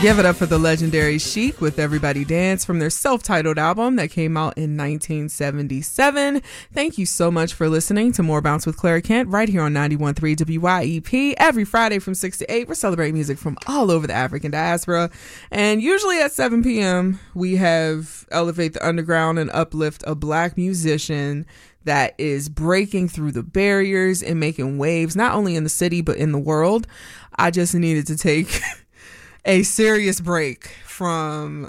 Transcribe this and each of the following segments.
Give it up for the legendary Chic with Everybody Dance from their self-titled album that came out in 1977. Thank you so much for listening to More Bounce with Clara Kent right here on 91.3 WYEP. Every Friday from 6 to 8, we're celebrating music from all over the African diaspora. And usually at 7 p.m., we have Elevate the Underground and uplift a black musician that is breaking through the barriers and making waves, not only in the city, but in the world. I just needed to take a serious break from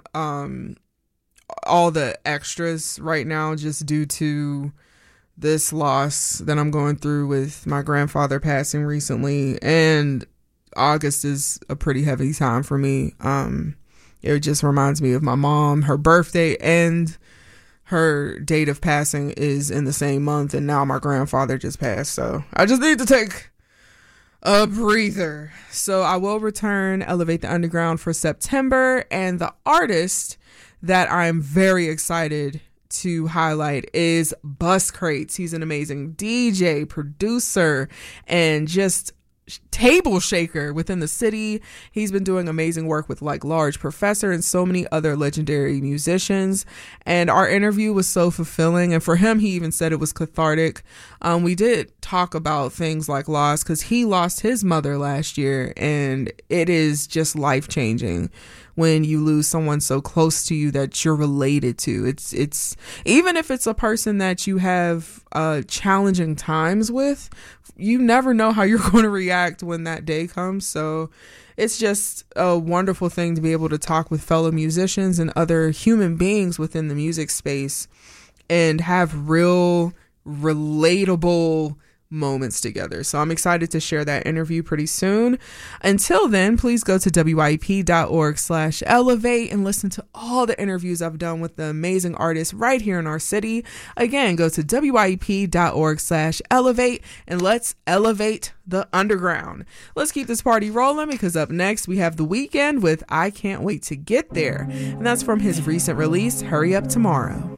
all the extras right now, just due to this loss that I'm going through with my grandfather passing recently. And August is a pretty heavy time for me. It just reminds me of my mom. Her birthday and her date of passing is in the same month, and now my grandfather just passed. So I just need to take a breather. So I will return Elevate the Underground for September, and the artist that I'm very excited to highlight is Bus Crates. He's an amazing DJ, producer, and just table shaker within the city. He's been doing amazing work with like Large Professor and so many other legendary musicians, and our interview was so fulfilling. And for him, he even said it was cathartic. We did talk about things like loss, because he lost his mother last year, and it is just life-changing when you lose someone so close to you that you're related to. It's even if it's a person that you have challenging times with, you never know how you're going to react when that day comes. So it's just a wonderful thing to be able to talk with fellow musicians and other human beings within the music space and have real relatable moments together. So I'm excited to share that interview pretty soon. Until then, please go to wyp.org/elevate and listen to all the interviews I've done with the amazing artists right here in our city. Again, go to wyp.org/elevate and let's elevate the underground. Let's keep this party rolling, because up next we have The Weeknd with I Can't Wait to Get There, and that's from his recent release, Hurry Up Tomorrow.